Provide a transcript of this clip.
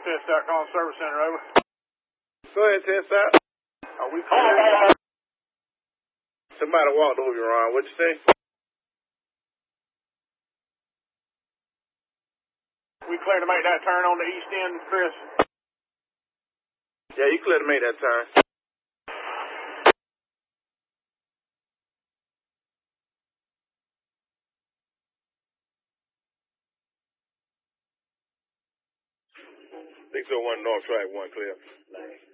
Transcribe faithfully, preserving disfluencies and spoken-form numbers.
Test out, calling service center, over. Go ahead, test out. Are we clear? Somebody walked over you, Ron. What'd you say? We clear to make that turn on the east end, Chris? Yeah, you clear to make that turn. six oh one North Track, one clear.